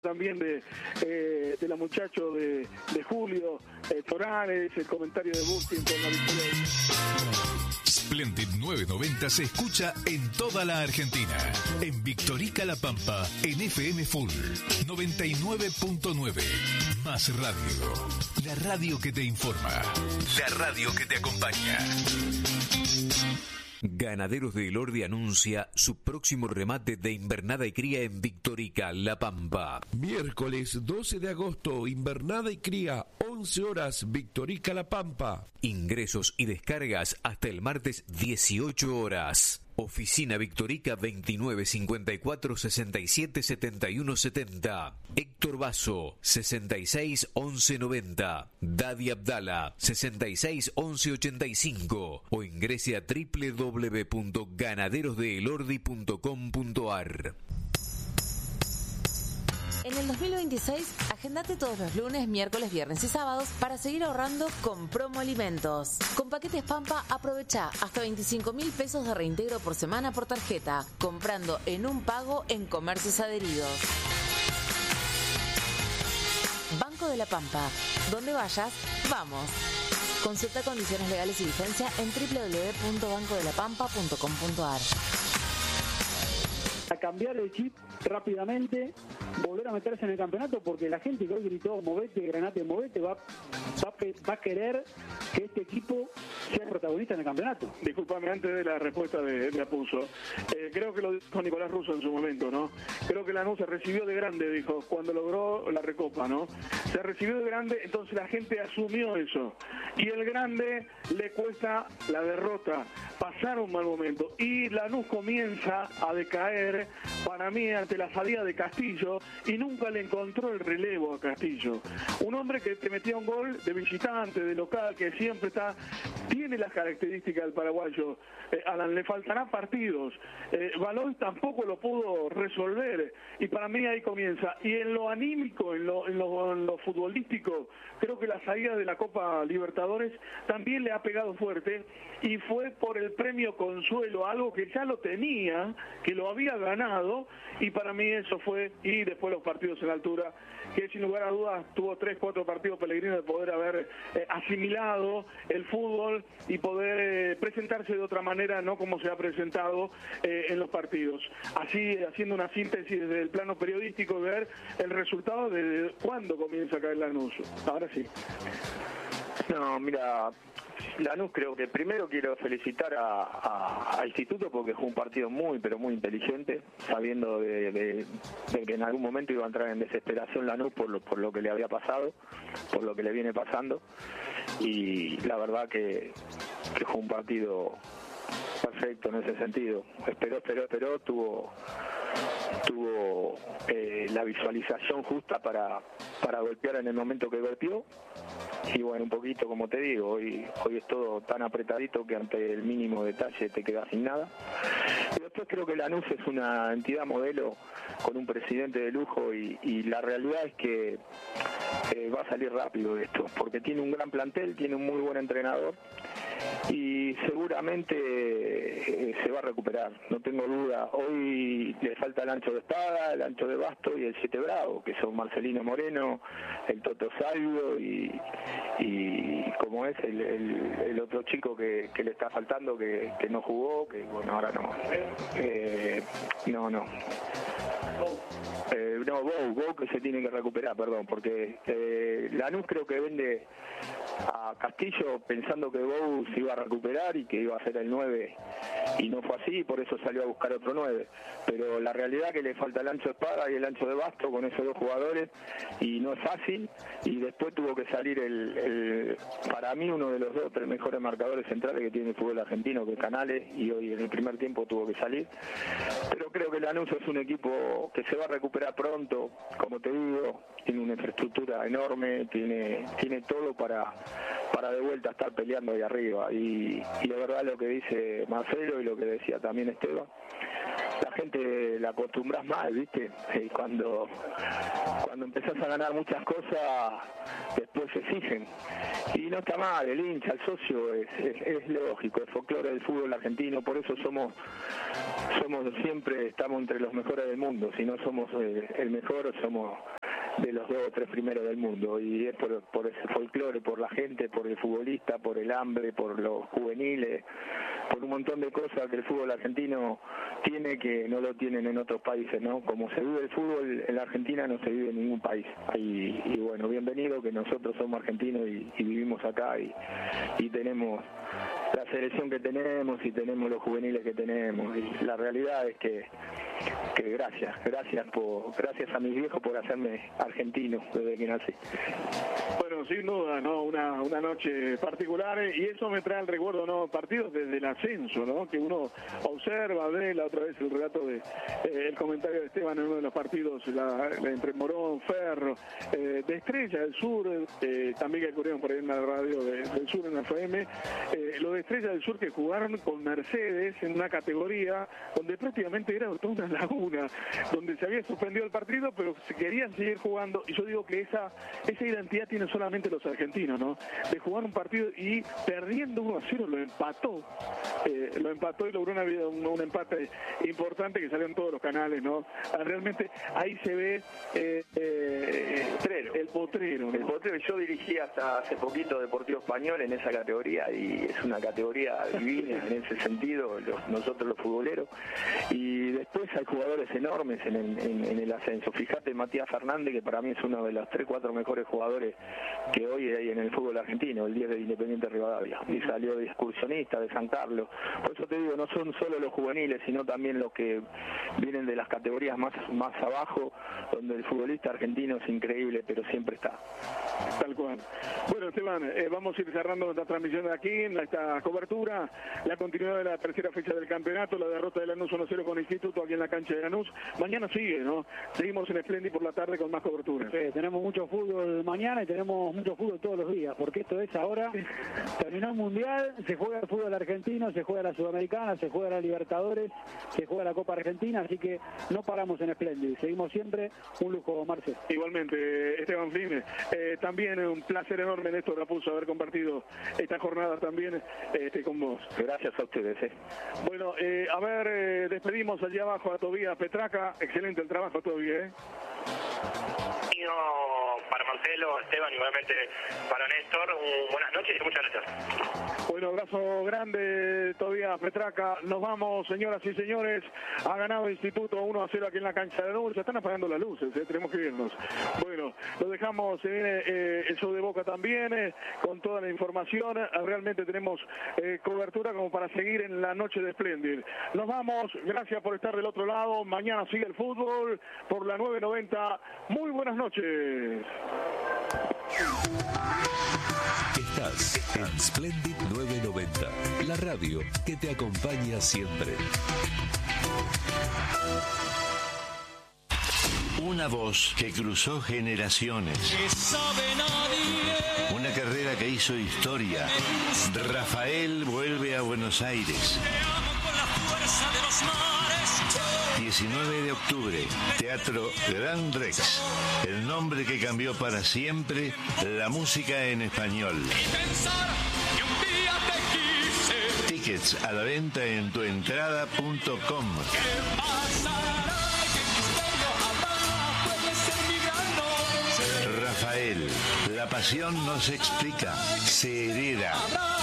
también de la muchacho de Julio Torales, el comentario de Bustin con la victoria. Splendid 990 se escucha en toda la Argentina. En Victorica La Pampa, en FM Full 99.9. Más radio. La radio que te informa. La radio que te acompaña. Ganaderos de Elordi anuncia su próximo remate de invernada y cría en Victorica, La Pampa. Miércoles 12 de agosto, invernada y cría, 11 horas, Victorica, La Pampa. Ingresos y descargas hasta el martes 18 horas. Oficina Victorica 29 54 67 71 70. Héctor Basso 66 11 90. Dadi Abdala 66 11 85. O ingrese a www.ganaderosdeelordi.com.ar. En el 2026, agendate todos los lunes, miércoles, viernes y sábados para seguir ahorrando con Promo Alimentos. Con paquetes Pampa, aprovecha hasta 25.000 pesos de reintegro por semana por tarjeta, comprando en un pago en comercios adheridos. Banco de la Pampa. Donde vayas, vamos. Consulta condiciones legales y vigencia en www.bancodelapampa.com.ar. A cambiar el chip rápidamente, volver a meterse en el campeonato, porque la gente que hoy gritó movete, Granate, movete, va a querer que este equipo sea protagonista en el campeonato. Disculpame, antes de la respuesta de Apuzzo, creo que lo dijo Nicolás Russo en su momento, ¿no? Creo que Lanús se recibió de grande, dijo, cuando logró la recopa, ¿no? Se recibió de grande, entonces la gente asumió eso. Y el grande le cuesta la derrota, pasar un mal momento. Y Lanús comienza a decaer, para mí, ante la salida de Castillo, y nunca le encontró el relevo a Castillo. Un hombre que te metía un gol de visitante, de local, que siempre tiene las características del paraguayo. Alan, le faltará partidos. Baloy tampoco lo pudo resolver, y para mí ahí comienza. Y en lo anímico, en lo futbolístico, creo que la salida de la Copa Libertadores también le ha pegado fuerte, y fue por el premio Consuelo, algo que ya lo tenía, que lo había ganado, y para mí eso fue, y después los partidos en la altura, que sin lugar a dudas tuvo 3-4 partidos Pellegrino de poder haber asimilado el fútbol y poder presentarse de otra manera, no como se ha presentado en los partidos. Así, haciendo una síntesis desde el plano periodístico, ver el resultado de cuándo comienza a caer Lanús. Ahora sí. No, mira, Lanús, creo que primero quiero felicitar a Instituto, porque fue un partido muy, pero muy inteligente, sabiendo de que en algún momento iba a entrar en desesperación Lanús por lo que le había pasado, por lo que le viene pasando, y la verdad que fue un partido perfecto en ese sentido. Esperó, tuvo la visualización justa para golpear en el momento que golpeó. Y bueno, un poquito, como te digo, hoy es todo tan apretadito que ante el mínimo detalle te quedas sin nada. Y después creo que Lanús es una entidad modelo con un presidente de lujo, y la realidad es que va a salir rápido de esto, porque tiene un gran plantel, tiene un muy buen entrenador, y seguramente se va a recuperar, no tengo duda. Hoy le falta el ancho de espada, el ancho de basto y el 7 bravo, que son Marcelino Moreno, el Toto Salvio y como es el otro chico que le está faltando, que no jugó, que bueno, ahora no. Bou, que se tiene que recuperar, perdón, porque Lanús creo que vende a Castillo pensando que Bou se iba a recuperar y que iba a ser el 9, y no fue así, por eso salió a buscar otro 9, pero la realidad es que le falta el ancho de espada y el ancho de basto con esos dos jugadores, y no es fácil. Y después tuvo que salir para mí uno de los 2 o 3 mejores marcadores centrales que tiene el fútbol argentino, que es Canales, y hoy en el primer tiempo tuvo que salir. Pero creo que Lanús es un equipo que se va a recuperar pronto, como te digo, tiene una infraestructura enorme, tiene todo para de vuelta estar peleando ahí arriba, y de verdad lo que dice Marcelo y lo que decía también Esteban, la gente la acostumbras mal, ¿viste? Cuando cuando empezás a ganar muchas cosas, después se exigen. Y no está mal, el hincha, el socio, es lógico, el folclore del fútbol argentino, por eso somos siempre, estamos entre los mejores del mundo. Si no somos el mejor, somos de los 2 o 3 primeros del mundo, y es por ese folclore, por la gente, por el futbolista, por el hambre, por los juveniles, por un montón de cosas que el fútbol argentino tiene que no lo tienen en otros países, ¿no? Como se vive el fútbol en la Argentina, no se vive en ningún país. Y bueno, bienvenido, que nosotros somos argentinos y vivimos acá y tenemos la selección que tenemos y tenemos los juveniles que tenemos, y la realidad es que gracias a mis viejos por hacerme argentino desde que nací. Bueno, sin duda, ¿no? Una noche particular, y eso me trae al recuerdo, ¿no? Partidos desde el ascenso, ¿no? Que uno observa, ve la otra vez el relato de el comentario de Esteban en uno de los partidos, la entre Morón, Ferro, de Estrella del Sur, también que ocurrieron por ahí en la radio del Sur, en la FM, lo de Estrella del Sur, que jugaron con Mercedes en una categoría donde prácticamente era toda una laguna, donde se había suspendido el partido, pero se querían seguir jugando, y yo digo que esa identidad tienen solamente los argentinos, ¿no? De jugar un partido y perdiendo 1-0 lo empató y logró un empate importante que salió en todos los canales, ¿no? Realmente ahí se ve el potrero, ¿no? El potrero. Yo dirigí hasta hace poquito Deportivo Español en esa categoría, y es una categoría divina en ese sentido, nosotros los futboleros, y después hay jugadores enormes en el ascenso. Fíjate, Matías Fernández, que para mí es uno de los 3-4 mejores jugadores que hoy hay en el fútbol argentino, el 10 de Independiente Rivadavia, y salió de excursionista de San Carlos. Por eso te digo, no son solo los juveniles, sino también los que vienen de las categorías más abajo, donde el futbolista argentino es increíble, pero siempre está. Tal cual. Bueno, Esteban, vamos a ir cerrando nuestra transmisión de aquí, en esta cobertura, la continuidad de la tercera fecha del campeonato, la derrota de Lanús 1-0 con Instituto aquí en la cancha de Lanús. Mañana sigue, ¿no? Seguimos en Splendid por la tarde con más cobertura. Sí, tenemos mucho fútbol mañana y tenemos mucho fútbol todos los días, porque esto es ahora, terminó el Mundial, se juega el fútbol argentino, se juega la Sudamericana, se juega la Libertadores, se juega la Copa Argentina, así que no paramos en Splendid, seguimos siempre. Un lujo, Marce. Igualmente, Esteban Flynn, también un placer enorme, Néstor Raposo, haber compartido esta jornada también con vos. Gracias a ustedes. Bueno, a ver, despedimos allá abajo a Tobías Petraca. Excelente el trabajo, Tobías. Para Marcelo, Esteban, igualmente para Néstor, buenas noches y muchas gracias. Bueno, abrazo grande, Tobías Petraca. Nos vamos, señoras y señores. Ha ganado Instituto 1-0 aquí en la cancha de Lanús. Ya están apagando las luces, tenemos que irnos. Bueno, lo dejamos, se viene el show de Boca también, con toda la información. Realmente tenemos cobertura como para seguir en la noche de Splendid. Nos vamos, gracias por estar del otro lado. Mañana sigue el fútbol por la 990. Muy buenas noches. Estás en Splendid 990, la radio que te acompaña siempre. Una voz que cruzó generaciones. Una carrera que hizo historia. Rafael vuelve a Buenos Aires. 19 de octubre, Teatro Gran Rex. El nombre que cambió para siempre la música en español. Tickets a la venta en tuentrada.com. Rafael, la pasión no se explica, se hereda.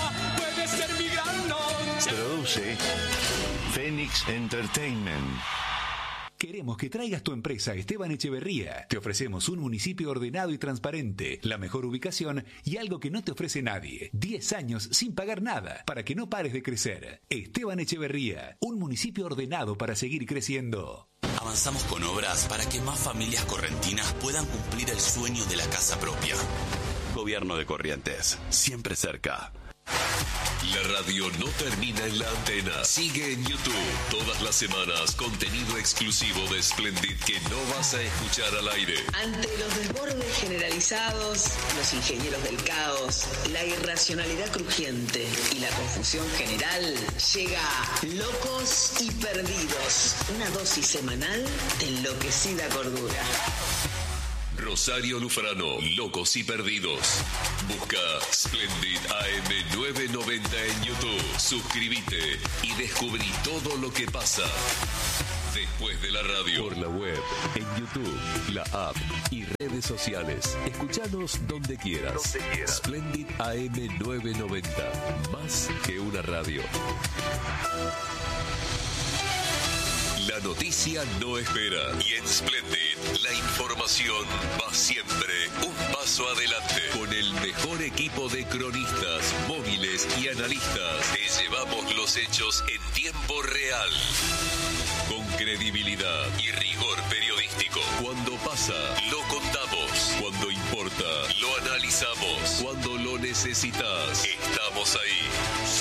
Produce Phoenix Entertainment. Queremos que traigas tu empresa a Esteban Echeverría. Te ofrecemos un municipio ordenado y transparente, la mejor ubicación y algo que no te ofrece nadie. 10 años sin pagar nada, para que no pares de crecer. Esteban Echeverría, un municipio ordenado para seguir creciendo. Avanzamos con obras para que más familias correntinas puedan cumplir el sueño de la casa propia. Gobierno de Corrientes, siempre cerca. La radio no termina en la antena. Sigue en YouTube todas las semanas contenido exclusivo de Splendid que no vas a escuchar al aire. Ante los desbordes generalizados, los ingenieros del caos, la irracionalidad crujiente y la confusión general, llega Locos y Perdidos, una dosis semanal de enloquecida cordura. Rosario Lufrano, Locos y Perdidos. Busca Splendid AM 990 en YouTube. Suscríbete y descubrí todo lo que pasa después de la radio. Por la web, en YouTube, la app y redes sociales. Escuchanos donde quieras. Splendid AM 990. Más que una radio. La noticia no espera. Y en Splendid, la información va siempre un paso adelante. Con el mejor equipo de cronistas, móviles y analistas, te llevamos los hechos en tiempo real. Con credibilidad y rigor periodístico. Cuando pasa, lo contamos. Cuando importa, lo analizamos. Cuando lo necesitas,